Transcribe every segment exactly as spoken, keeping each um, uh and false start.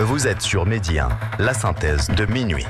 Vous êtes sur Midi un, la synthèse de minuit.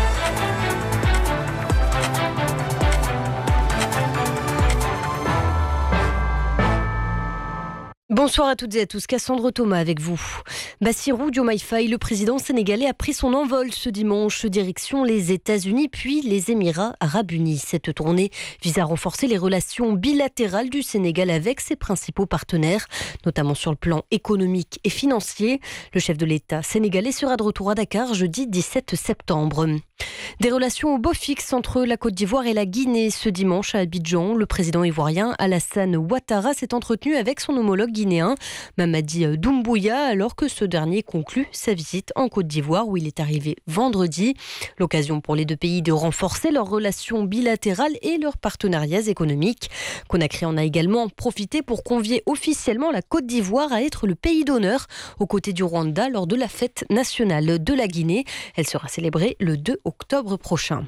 Bonsoir à toutes et à tous, Cassandre Thomas avec vous. Bassirou Diomaye Faye, le président sénégalais, a pris son envol ce dimanche, direction les États-Unis puis les Émirats Arabes Unis. Cette tournée vise à renforcer les relations bilatérales du Sénégal avec ses principaux partenaires, notamment sur le plan économique et financier. Le chef de l'État sénégalais sera de retour à Dakar jeudi dix-sept septembre. Des relations au beau fixe entre la Côte d'Ivoire et la Guinée ce dimanche à Abidjan. Le président ivoirien Alassane Ouattara s'est entretenu avec son homologue guinéen Mamadi Doumbouya alors que ce dernier conclut sa visite en Côte d'Ivoire où il est arrivé vendredi. L'occasion pour les deux pays de renforcer leurs relations bilatérales et leurs partenariats économiques. Conakry en a également profité pour convier officiellement la Côte d'Ivoire à être le pays d'honneur aux côtés du Rwanda lors de la fête nationale de la Guinée. Elle sera célébrée le deux octobre prochain.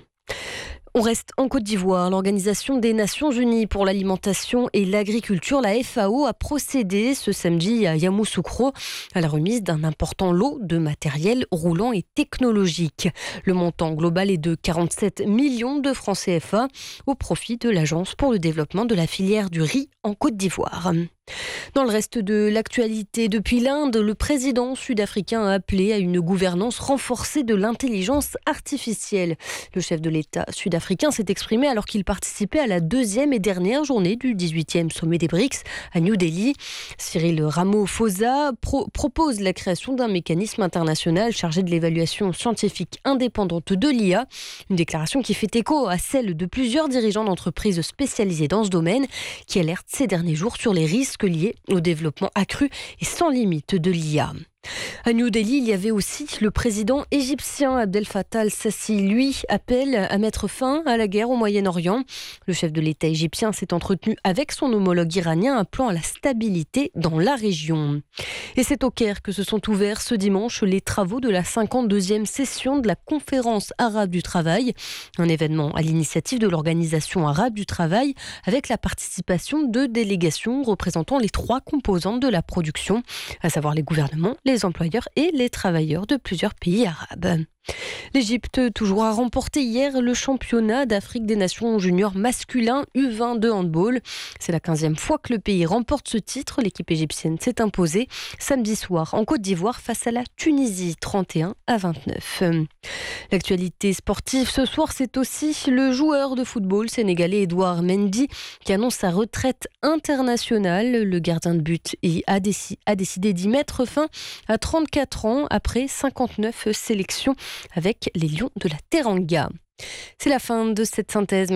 On reste en Côte d'Ivoire. L'Organisation des Nations Unies pour l'alimentation et l'agriculture, la F A O, a procédé ce samedi à Yamoussoukro à la remise d'un important lot de matériel roulant et technologique. Le montant global est de quarante-sept millions de francs C F A au profit de l'Agence pour le développement de la filière du riz en Côte d'Ivoire. Dans le reste de l'actualité, depuis l'Inde, le président sud-africain a appelé à une gouvernance renforcée de l'intelligence artificielle. Le chef de l'État sud-africain s'est exprimé alors qu'il participait à la deuxième et dernière journée du dix-huitième sommet des BRICS à New Delhi. Cyril Ramaphosa pro- propose la création d'un mécanisme international chargé de l'évaluation scientifique indépendante de l'I A. Une déclaration qui fait écho à celle de plusieurs dirigeants d'entreprises spécialisées dans ce domaine qui alertent ces derniers jours sur les risques liés au développement accru et sans limite de l'I A. À New Delhi, il y avait aussi le président égyptien Abdel Fattah al-Sissi. Lui appelle à mettre fin à la guerre au Moyen-Orient. Le chef de l'État égyptien s'est entretenu avec son homologue iranien, appelant à la stabilité dans la région. Et c'est au Caire que se sont ouverts ce dimanche les travaux de la cinquante-deuxième session de la Conférence arabe du travail. Un événement à l'initiative de l'Organisation arabe du travail avec la participation de délégations représentant les trois composantes de la production, à savoir les gouvernements, les employeurs et les travailleurs de plusieurs pays arabes. L'Égypte toujours a remporté hier le championnat d'Afrique des Nations juniors masculin U vingt de handball. C'est la quinzième fois que le pays remporte ce titre. L'équipe égyptienne s'est imposée samedi soir en Côte d'Ivoire face à la Tunisie, trente et un à vingt-neuf. L'actualité sportive ce soir, c'est aussi le joueur de football sénégalais Edouard Mendy qui annonce sa retraite internationale. Le gardien de but a décidé d'y mettre fin à trente-quatre ans après cinquante-neuf sélections avec les Lions de la Teranga. C'est la fin de cette synthèse.